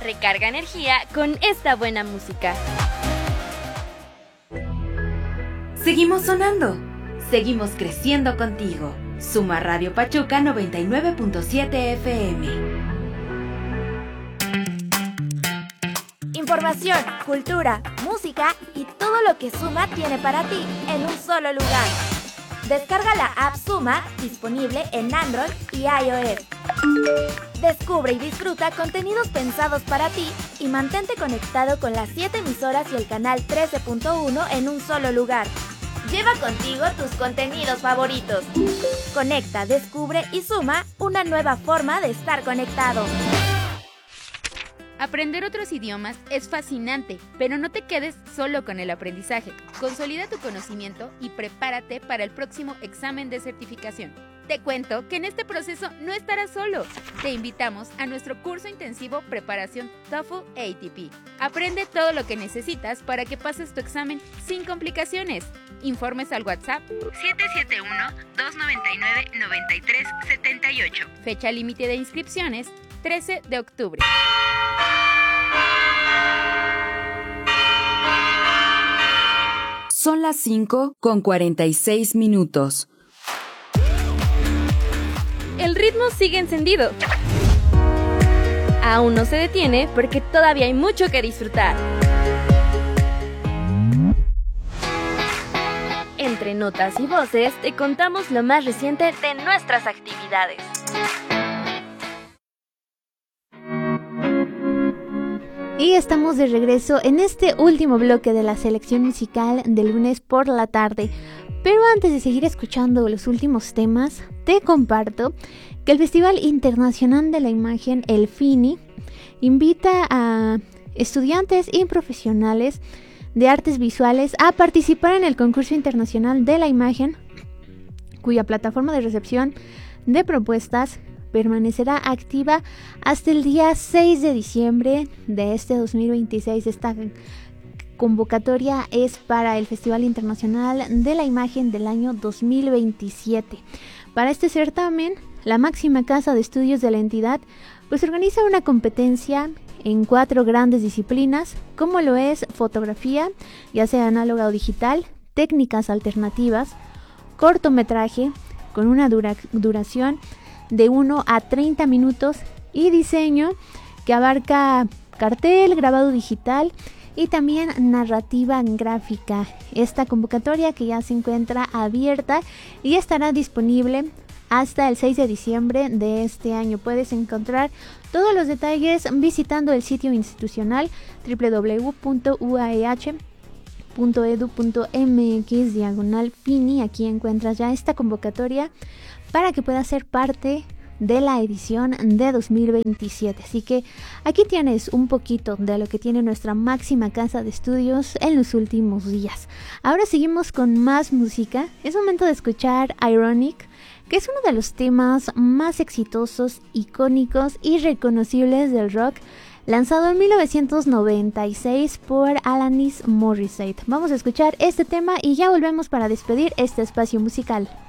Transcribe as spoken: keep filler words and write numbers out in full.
Recarga energía con esta buena música. Seguimos sonando, seguimos creciendo contigo. Suma Radio Pachuca noventa y nueve punto siete F M. Información, cultura, música y todo lo que Suma tiene para ti en un solo lugar. Descarga la app Suma, disponible en Android y iOS. Descubre y disfruta contenidos pensados para ti y mantente conectado con las siete emisoras y el canal trece punto uno en un solo lugar. Lleva contigo tus contenidos favoritos. Conecta, descubre y suma una nueva forma de estar conectado. Aprender otros idiomas es fascinante, pero no te quedes solo con el aprendizaje. Consolida tu conocimiento y prepárate para el próximo examen de certificación. Te cuento que en este proceso no estarás solo. Te invitamos a nuestro curso intensivo Preparación TOEFL A T P. Aprende todo lo que necesitas para que pases tu examen sin complicaciones. Informes al WhatsApp siete siete uno, dos nueve nueve, nueve tres siete ocho. Fecha límite de inscripciones trece de octubre. Son las cinco con cuarenta y seis minutos. El ritmo sigue encendido. Aún no se detiene porque todavía hay mucho que disfrutar. Entre notas y voces te contamos lo más reciente de nuestras actividades. Y estamos de regreso en este último bloque de la selección musical del lunes por la tarde. Pero antes de seguir escuchando los últimos temas, te comparto que el Festival Internacional de la Imagen, el FINI, invita a estudiantes y profesionales de artes visuales a participar en el concurso internacional de la imagen, cuya plataforma de recepción de propuestas permanecerá activa hasta el día seis de diciembre de este dos mil veintiséis. Esta convocatoria es para el Festival Internacional de la Imagen del año dos mil veintisiete. Para este certamen, la máxima casa de estudios de la entidad pues organiza una competencia en cuatro grandes disciplinas, como lo es fotografía, ya sea análoga o digital, técnicas alternativas, cortometraje con una dura- duración de uno a treinta minutos y diseño que abarca cartel, grabado digital y también narrativa gráfica. Esta convocatoria que ya se encuentra abierta y estará disponible hasta el seis de diciembre de este año. Puedes encontrar todos los detalles visitando el sitio institucional doble u doble u doble u punto u a e hache punto e d u punto m x diagonal fini. Aquí encuentras ya esta convocatoria para que puedas ser parte de la edición de dos mil veintisiete. Así que aquí tienes un poquito de lo que tiene nuestra máxima casa de estudios en los últimos días. Ahora seguimos con más música. Es momento de escuchar Ironic, que es uno de los temas más exitosos, icónicos y reconocibles del rock, lanzado en mil novecientos noventa y seis por Alanis Morissette. Vamos a escuchar este tema y ya volvemos para despedir este espacio musical.